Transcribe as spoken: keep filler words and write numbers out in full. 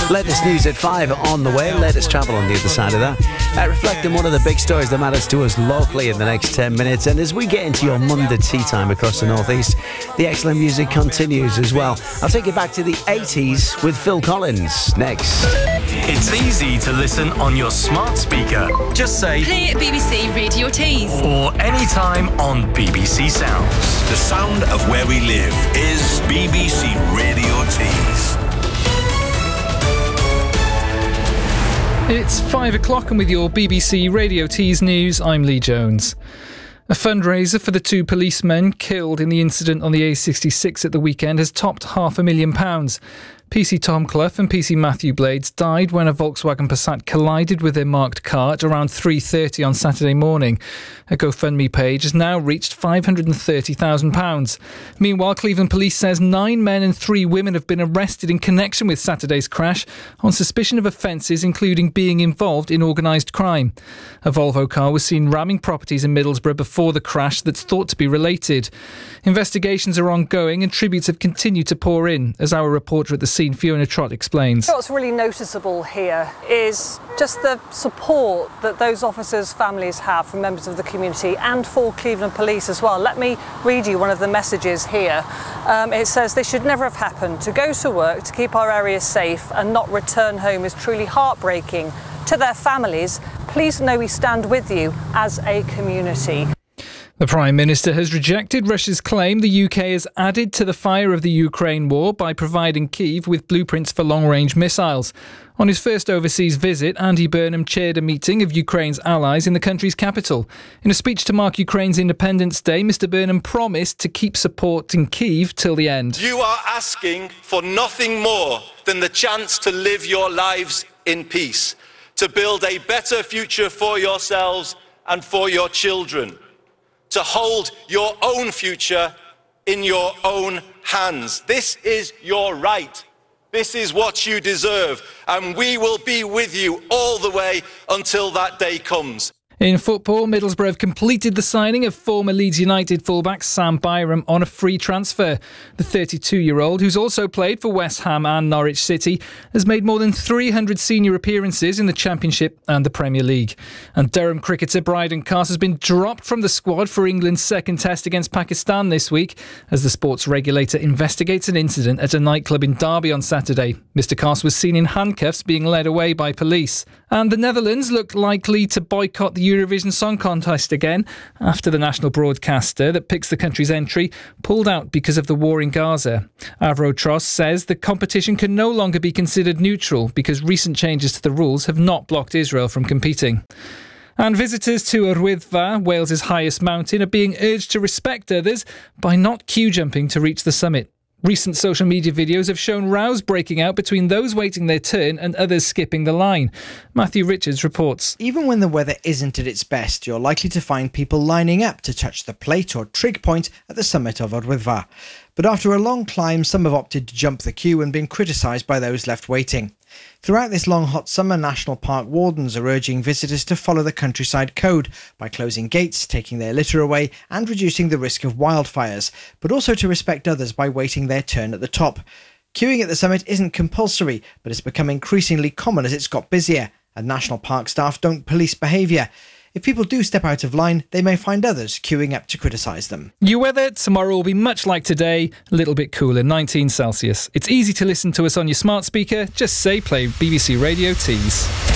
Latest news at five on the way. Latest travel on the other side of that. Uh, reflecting one of the big stories that matters to us locally in the next ten minutes. And as we get into your Monday tea time across the northeast, the excellent music continues as well. I'll take you back to the eighties with Phil Collins next. It's easy to listen on your smart speaker. Just say play at B B C Radio Tees or anytime on B B C Sounds. The sound of where we live is B B C Radio Tees. It's five o'clock and with your B B C Radio Tees news, I'm Lee Jones. A fundraiser for the two policemen killed in the incident on the A sixty-six at the weekend has topped half a million pounds. P C Tom Clough and P C Matthew Blades died when a Volkswagen Passat collided with their marked car at around three thirty on Saturday morning. A GoFundMe page has now reached five hundred thirty thousand pounds. Meanwhile, Cleveland Police says nine men and three women have been arrested in connection with Saturday's crash on suspicion of offences including being involved in organised crime. A Volvo car was seen ramming properties in Middlesbrough before the crash that's thought to be related. Investigations are ongoing and tributes have continued to pour in, as our reporter at the scene, Fiona Trott, explains. What's really noticeable here is just the support that those officers' families have from members of the community and for Cleveland Police as well. Let me read you one of the messages here. Um, it says, "This should never have happened. To go to work, to keep our areas safe and not return home is truly heartbreaking. To their families, please know we stand with you as a community." The Prime Minister has rejected Russia's claim the U K has added to the fire of the Ukraine war by providing Kyiv with blueprints for long-range missiles. On his first overseas visit, Andy Burnham chaired a meeting of Ukraine's allies in the country's capital. In a speech to mark Ukraine's Independence Day, Mr Burnham promised to keep supporting Kyiv till the end. You are asking for nothing more than the chance to live your lives in peace, to build a better future for yourselves and for your children, to hold your own future in your own hands. This is your right. This is what you deserve. And we will be with you all the way until that day comes. In football, Middlesbrough have completed the signing of former Leeds United fullback Sam Byram on a free transfer. The thirty-two-year-old, who's also played for West Ham and Norwich City, has made more than three hundred senior appearances in the Championship and the Premier League. And Durham cricketer Bryden Carse has been dropped from the squad for England's second test against Pakistan this week as the sports regulator investigates an incident at a nightclub in Derby on Saturday. Mister Carse was seen in handcuffs being led away by police. And the Netherlands look likely to boycott the Eurovision Song Contest again after the national broadcaster that picks the country's entry pulled out because of the war in Gaza. Avro Tros says the competition can no longer be considered neutral because recent changes to the rules have not blocked Israel from competing. And visitors to Yr Wyddfa, Wales's highest mountain, are being urged to respect others by not queue jumping to reach the summit. Recent social media videos have shown rows breaking out between those waiting their turn and others skipping the line. Matthew Richards reports. Even when the weather isn't at its best, you're likely to find people lining up to touch the plate or trig point at the summit of Yr Wyddfa. But after a long climb, some have opted to jump the queue and been criticised by those left waiting. Throughout this long hot summer, national park wardens are urging visitors to follow the countryside code by closing gates, taking their litter away and reducing the risk of wildfires, but also to respect others by waiting their turn at the top. Queuing at the summit isn't compulsory, but it's become increasingly common as it's got busier, and national park staff don't police behaviour. If people do step out of line, they may find others queuing up to criticise them. Your weather tomorrow will be much like today, a little bit cooler, nineteen Celsius. It's easy to listen to us on your smart speaker. Just say play B B C Radio Tees.